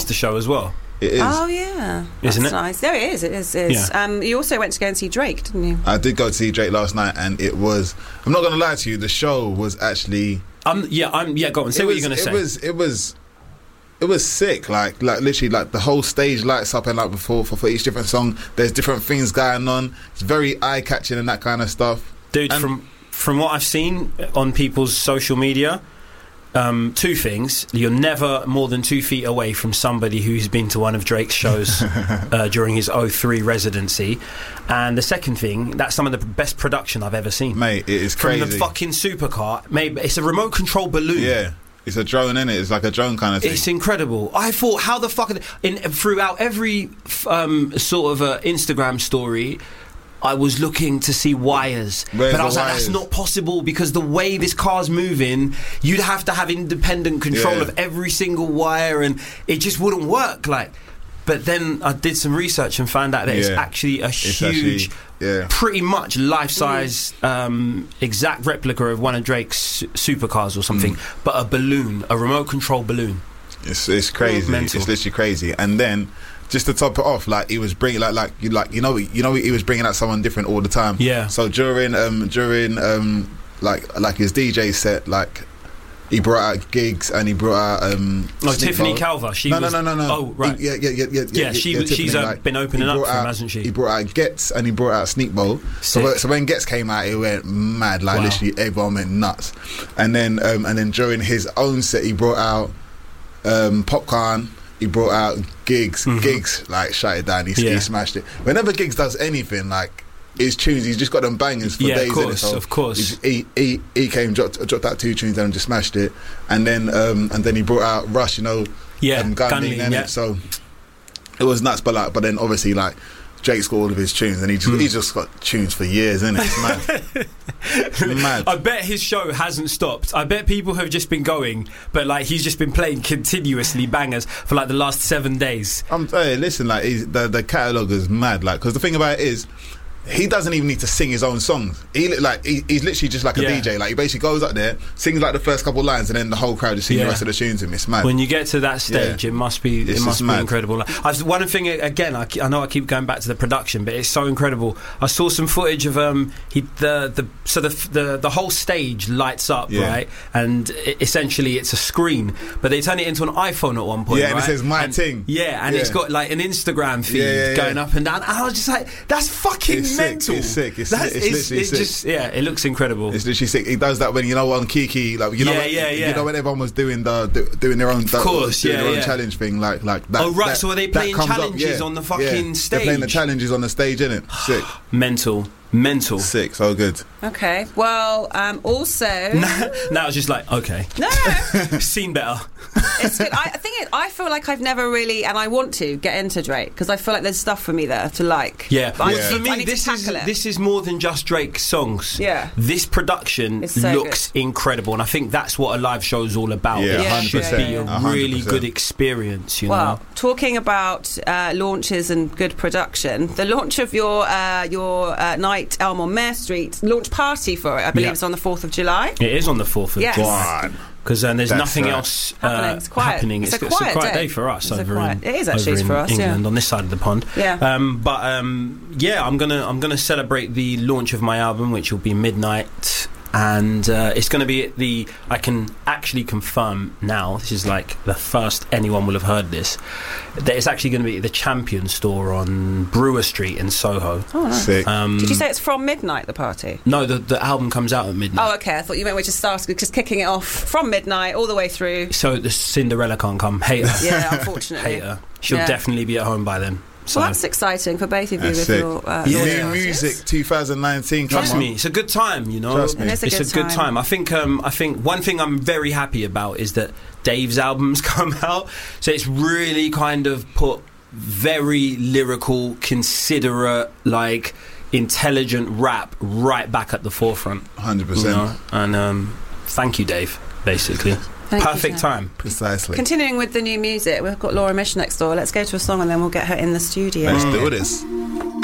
the show as well. It is. Oh yeah, Isn't that's it? nice. No, it is. It is. It is. Yeah. You also went to go and see Drake, didn't you? I did go to see Drake last night, and it was. I'm not gonna lie to you. The show was actually. Go on. Say what you're gonna say. It was sick. Like literally, like the whole stage lights up, and like for each different song, there's different things going on. It's very eye catching and that kind of stuff. Dude, And from what I've seen on people's social media, two things: you're never more than 2 feet away from somebody who's been to one of Drake's shows during his 03 residency, and the second thing, that's some of the best production I've ever seen. Mate, it is crazy. From the fucking supercar, maybe it's a remote control balloon. Yeah. It's a drone, innit? It's like a drone kind of thing. It's incredible. I thought, how the fuck... throughout every sort of Instagram story, I was looking to see wires. Where's but I was the like, wires? that's not possible, because the way this car's moving, you'd have to have independent control Yeah. of every single wire, and it just wouldn't work. But then I did some research and found out that it's actually a huge... pretty much life-size exact replica of one of Drake's supercars or something, but a balloon, a remote control balloon. It's crazy. Mental. It's literally crazy. And then just to top it off, like he was bringing he was bringing out someone different all the time. Yeah. So during like his DJ set, like he brought out Gigs and he brought out Tiffany Calver. No. Oh, right. Yeah. She's like, been opening up for him, hasn't she? He brought out Gets and he brought out Sneakbo. So when Gets came out, it went mad. Like literally everyone went nuts. And then during his own set, he brought out Popcorn. He brought out Gigs. Gigs like shut it down. He smashed it. Whenever Gigs does anything, like his tunes, he's just got them bangers for days. Of course. He came, dropped out 2 tunes and just smashed it. And then he brought out Rush, Gunlean, yeah. So it was nuts. But then obviously like Drake's got all of his tunes, and he's just got tunes for years, isn't it? It's mad. Mad. I bet his show hasn't stopped. I bet people have just been going, but like he's just been playing continuously bangers for like the last 7 days. Listen, like the catalogue is mad. Like, because the thing about it is, he doesn't even need to sing his own songs. He's literally just like a DJ. Like he basically goes up there, sings like the first couple lines, and then the whole crowd just sing the rest of the tunes. And it's mad. When you get to that stage, it must be incredible. One thing again, I know I keep going back to the production, but it's so incredible. I saw some footage of the whole stage lights up, right, and essentially it's a screen, but they turn it into an iPhone at one point. Yeah, and it says my thing. Yeah, and it's got like an Instagram feed going up and down. And I was just like, that's fucking mental. It's sick. It's literally sick. It looks incredible. It's literally sick. He does that when on Kiki, like you know when everyone was doing their own challenge thing, like that. Oh right, so are they playing challenges on the fucking stage? They're playing the challenges on the stage, innit? Sick. Mental. Sick, so good. Okay, well, also... now it's just like, okay. No. Seen better. It's good. I feel like I've never really, and I want to get into Drake, because I feel like there's stuff for me there to like. Yeah. But For me, this is more than just Drake's songs. Yeah. This production looks incredible, and I think that's what a live show is all about. Yeah, it should be a really good experience, you know? Talking about launches and good production, the launch of your Night Elm on Mare Street launch party for it, I believe it's on the 4th of July. It is on the 4th of July. Because there's nothing else happening. It's a quiet day for us over in England, on this side of the pond. Yeah. I'm gonna celebrate the launch of my album, which will be midnight. And it's going to be I can actually confirm now, this is like the first anyone will have heard this, that it's actually going to be the Champion store on Brewer Street in Soho. Oh, nice. Sick. Did you say it's from midnight, the party? No, the album comes out at midnight. Oh, okay. I thought you meant we're just kicking it off from midnight all the way through. So the Cinderella can't come. Hate her. Yeah, unfortunately. Hate her. She'll definitely be at home by then. Well, that's exciting for both of you with your new music 2019. Trust me, it's a good time, you know. Trust me. It's a good time. I think one thing I'm very happy about is that Dave's album's come out, so it's really kind of put very lyrical, considerate, like intelligent rap right back at the forefront. 100%. You know? And thank you, Dave. Basically. Perfect time. Precisely. Continuing with the new music, we've got Laura Mish next door. Let's go to a song and then we'll get her in the studio. Let's do this.